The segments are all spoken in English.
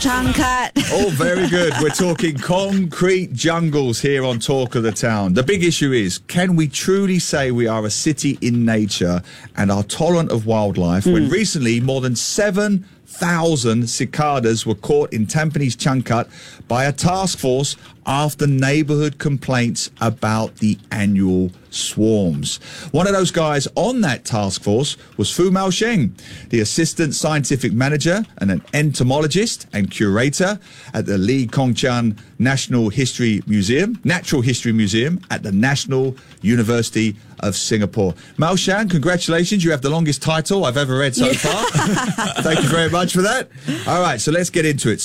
Changkat. Oh, very good. We're talking concrete jungles here on Talk of the Town. The big issue is, can we truly say we are a city in nature and are tolerant of wildlife when recently more than 7,000 cicadas were caught in Tampines Changkat by a task force after neighbourhood complaints about the annual swarms? One of those guys on that task force was Fu Mao Sheng, the assistant scientific manager and an entomologist and curator at the Lee Kong Chian Natural History Museum at the National University of Singapore. Mao Sheng, congratulations. You have the longest title I've ever read so far. Thank you very much for that. All right, so let's get into it.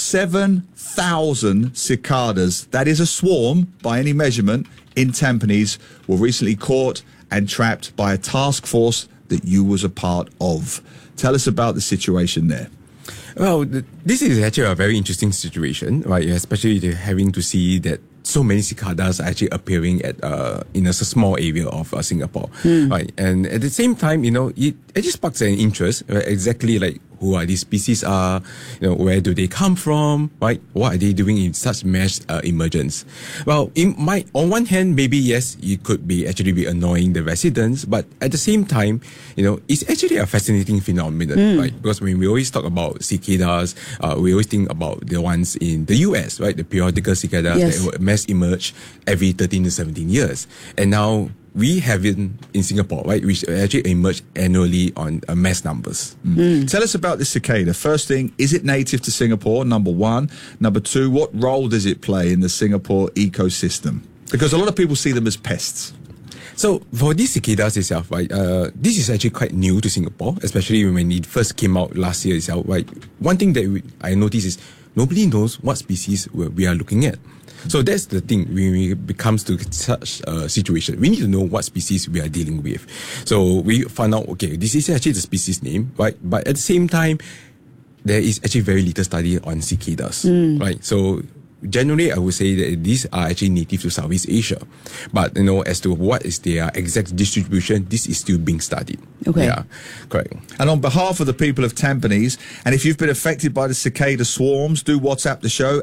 7,000 cicadas. That is a swarm by any measurement in Tampines were recently caught and trapped by a task force that you was a part of. Tell us about the situation there. Well, this is actually a very interesting situation, right? Especially having to see that so many cicadas are actually appearing at in a small area of Singapore, right? And at the same time, it just sparks an interest, right? Exactly like who are these species are, where do they come from, right? What are they doing in such mass emergence? Well, on one hand, maybe yes, it could be annoying the residents, but at the same time, it's actually a fascinating phenomenon, right? Because when we always talk about cicadas, we always think about the ones in the US, right? The periodical cicadas that mass emerge every 13 to 17 years. And now we have it in Singapore, right, which actually emerge annually on mass numbers. Tell us about the cicada. First thing, is it native to Singapore? Number one. Number two, what role does it play in the Singapore ecosystem? Because a lot of people see them as pests. So for these cicadas itself, right, this is actually quite new to Singapore, especially when it first came out last year itself, right? One thing that I noticed is nobody knows what species we are looking at. So that's the thing when it comes to such a situation. We need to know what species we are dealing with. So we found out, okay, this is actually the species name, right? But at the same time, there is actually very little study on cicadas, right? So generally, I would say that these are actually native to Southeast Asia. But, as to what is their exact distribution, this is still being studied. Okay. Yeah, correct. And on behalf of the people of Tampines, and if you've been affected by the cicada swarms, do WhatsApp the show,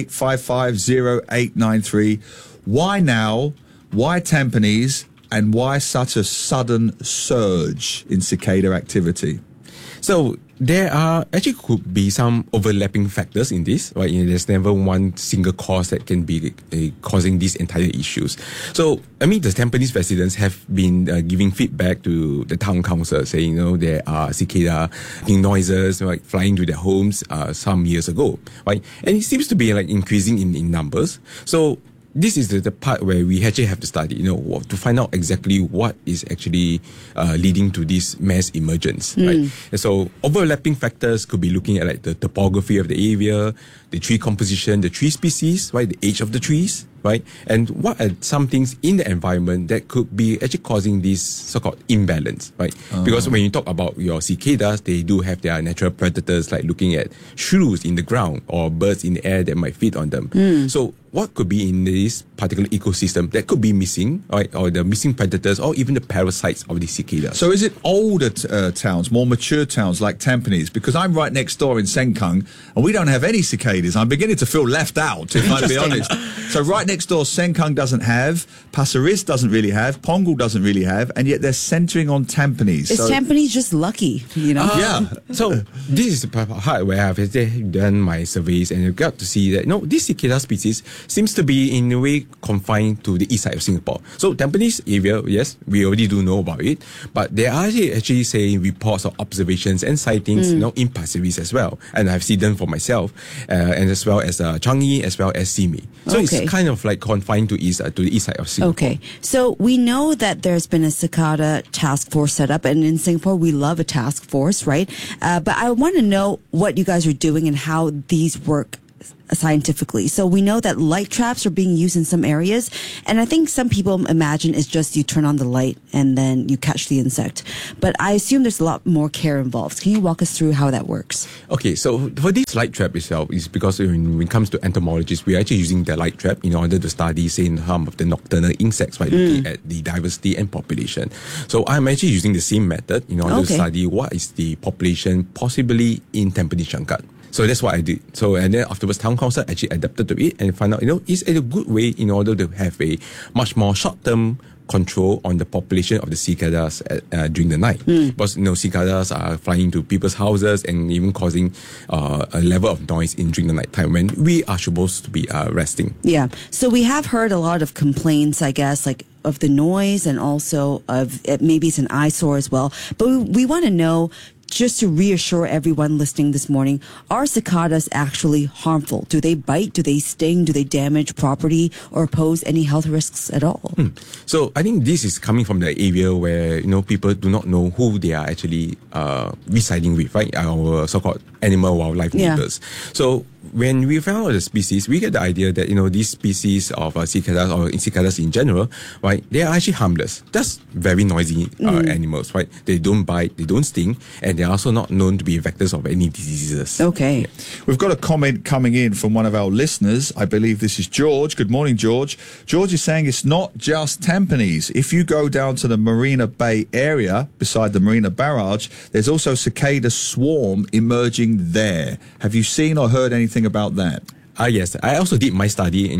88550893. Why now? Why Tampines? And why such a sudden surge in cicada activity? So there are actually could be some overlapping factors in this, right? There's never one single cause that can be causing these entire issues. So, the Tampines residents have been giving feedback to the town council saying, there are cicada noises, like flying to their homes some years ago, right? And it seems to be like increasing in numbers. So, this is the part where we actually have to study, to find out exactly what is actually leading to this mass emergence, right? And so overlapping factors could be looking at like the topography of the area, the tree composition, the tree species, right? The age of the trees, right? And what are some things in the environment that could be actually causing this so-called imbalance, right? Because when you talk about your cicadas, they do have their natural predators, like looking at shrews in the ground or birds in the air that might feed on them. So what could be in this particular ecosystem that could be missing, right? Or the missing predators, or even the parasites of the cicadas. So is it older towns, more mature towns like Tampines? Because I'm right next door in Sengkang, and we don't have any cicadas. I'm beginning to feel left out, if I be honest. So right next door, Sengkang doesn't have, Pasir Ris doesn't really have, Punggol doesn't really have, and yet they're centering on Tampines. Is Tampines just lucky, Yeah. So this is the part where I've done my surveys and I've got to see that, this cicada species seems to be in a way confined to the east side of Singapore. So Tampines area, yes, we already do know about it, but there are actually saying reports of observations and sightings, in Pasir Ris as well, and I've seen them for myself, and as well as Changi, as well as Simei. So it's kind of like confined to the east side of Singapore. Okay, so we know that there's been a cicada task force set up, and in Singapore we love a task force, right? But I want to know what you guys are doing and how these work scientifically. So we know that light traps are being used in some areas, and I think some people imagine it's just you turn on the light and then you catch the insect. But I assume there's a lot more care involved. Can you walk us through how that works? Okay, so for this light trap itself, is because when it comes to entomologists, we're actually using the light trap in order to study, say, some of the nocturnal insects by looking at the diversity and population. So I'm actually using the same method in order to study what is the population possibly in Tampines Changkat. So that's what I did. So, and then afterwards, town council actually adapted to it and found out, it's a good way in order to have a much more short-term control on the population of the cicadas during the night. Because, cicadas are flying into people's houses and even causing a level of noise during the night time when we are supposed to be resting. Yeah. So we have heard a lot of complaints, I guess, like of the noise and also of maybe it's an eyesore as well. But we want to know, just to reassure everyone listening this morning, are cicadas actually harmful? Do they bite? Do they sting? Do they damage property or pose any health risks at all? So I think this is coming from the area where, people do not know who they are actually residing with, right? Our so-called animal wildlife neighbors. So when we found out the species, we get the idea that, these species of cicadas or cicadas in general, right, they are actually harmless. Just very noisy animals, right? They don't bite, they don't sting, and they're also not known to be vectors of any diseases. Okay. We've got a comment coming in from one of our listeners. I believe this is George. Good morning, George. George is saying it's not just Tampines. If you go down to the Marina Bay area beside the Marina Barrage, there's also cicada swarm emerging there. Have you seen or heard anything about that? Yes, I also did my study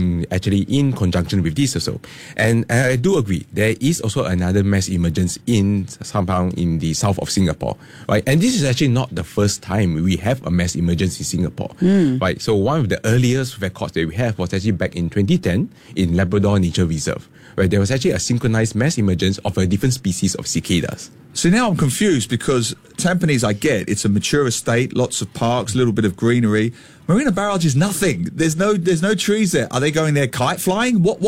in conjunction with this also. And I do agree, there is also another mass emergence somehow in the south of Singapore, right? And this is actually not the first time we have a mass emergence in Singapore, right? So one of the earliest records that we have was actually back in 2010 in Labrador Nature Reserve, where there was actually a synchronized mass emergence of a different species of cicadas. So now I'm confused because Tampines, I get, it's a mature estate, lots of parks, a little bit of greenery. Marina Barrage is nothing. There's no trees there. Are they going there kite flying? What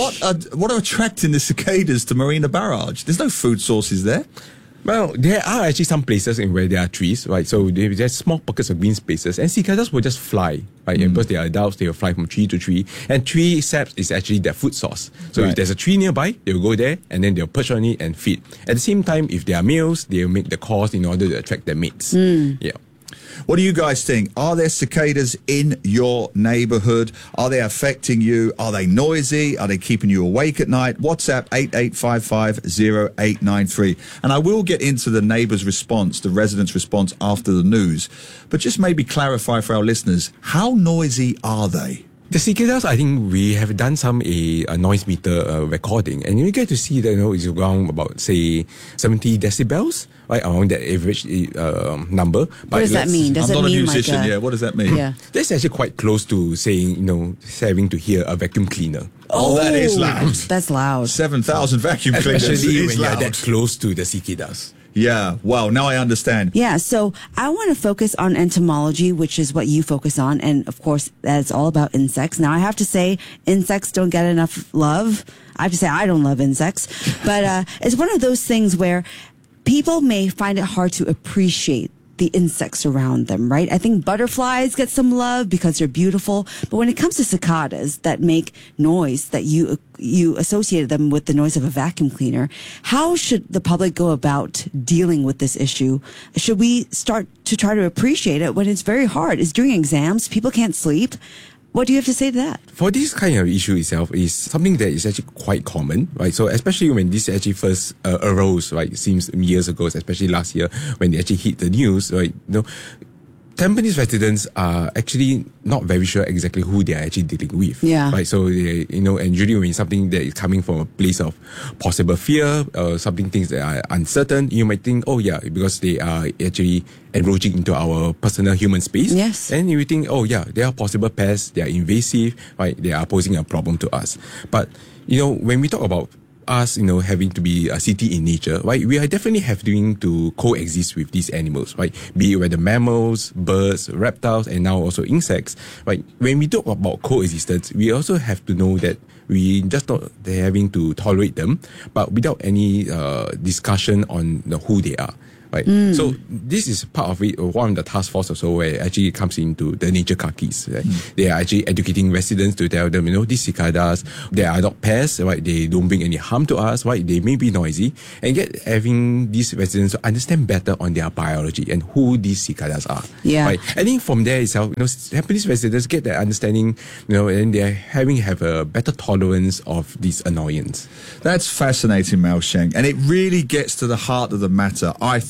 are attracting the cicadas to Marina Barrage? There's no food sources there. Well, there are actually some places in where there are trees, right? So there's small pockets of green spaces, and cicadas will just fly, right? And because they are adults, they will fly from tree to tree, and tree saps is actually their food source. So if there's a tree nearby, they will go there, and then they'll perch on it and feed. At the same time, if they are males, they will make the calls in order to attract their mates. Yeah. What do you guys think? Are there cicadas in your neighborhood? Are they affecting you? Are they noisy? Are they keeping you awake at night? WhatsApp 88550893. And I will get into the neighbor's response, the resident's response after the news. But just maybe clarify for our listeners, how noisy are they? The cicadas, I think we have done a noise meter recording, and you get to see that it's around about, say, 70 decibels, right, around that average number. But what does that mean? I'm not a musician, what does that mean? Yeah. That's actually quite close to saying, having to hear a vacuum cleaner. Oh, that is loud. That's loud. 7,000 vacuum cleaners. Especially when loud. you're that close to the cicadas. Yeah, wow, now I understand. Yeah, so I want to focus on entomology, which is what you focus on. And of course, that's all about insects. Now, I have to say, insects don't get enough love. I have to say, I don't love insects. But it's one of those things where people may find it hard to appreciate the insects around them, right? I think butterflies get some love because they're beautiful. But when it comes to cicadas that make noise, that you associated them with the noise of a vacuum cleaner, how should the public go about dealing with this issue? Should we start to try to appreciate it when it's very hard? It's during exams, people can't sleep. What do you have to say to that? For this kind of issue itself is something that is actually quite common, right? So especially when this actually first arose, right? It seems years ago, especially last year when they actually hit the news, right? Tampines residents are actually not very sure exactly who they are actually dealing with. Yeah. Right. So they, and usually when something that is coming from a place of possible fear or things that are uncertain, you might think, oh yeah, because they are actually encroaching into our personal human space. Yes. And you think, oh yeah, they are possible pests, they are invasive, right? They are posing a problem to us. But, when we talk about us, having to be a city in nature, right? We are definitely having to coexist with these animals, right? Be it whether mammals, birds, reptiles, and now also insects, right? When we talk about coexistence, we also have to know that we just not having to tolerate them, but without any discussion on who they are. Right. So this is part of it, one of the task force also where it actually comes into the nature khakis. Right? They are actually educating residents to tell them, these cicadas, they are not pests, right? They don't bring any harm to us, right? They may be noisy, and having these residents to understand better on their biology and who these cicadas are. Yeah. Right. I think from there itself, Japanese residents get that understanding, and they're have a better tolerance of this annoyance. That's fascinating, Mao Sheng, and it really gets to the heart of the matter, I think.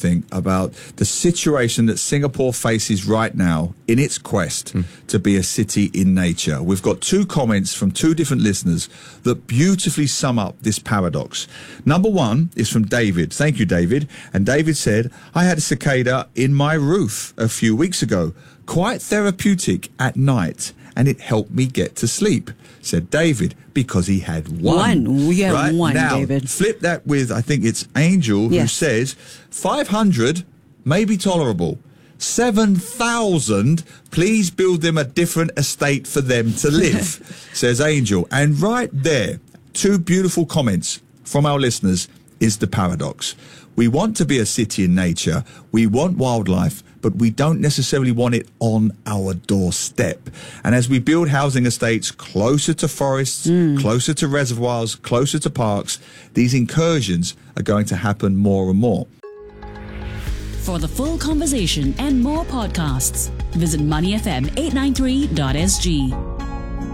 something about the situation that Singapore faces right now in its quest to be a city in nature. We've got 2 comments from 2 different listeners that beautifully sum up this paradox. Number 1 is from David. Thank you, David. And David said, I had a cicada in my roof a few weeks ago, quite therapeutic at night, and it helped me get to sleep, said David, because he had one. We have right? one, now, David. Flip that with, I think it's Angel, who Yes. says 500 may be tolerable. 7,000, please build them a different estate for them to live, says Angel. And right there, 2 beautiful comments from our listeners is the paradox. We want to be a city in nature. We want wildlife, but we don't necessarily want it on our doorstep. And as we build housing estates closer to forests, closer to reservoirs, closer to parks, these incursions are going to happen more and more. For the full conversation and more podcasts, visit moneyfm893.sg.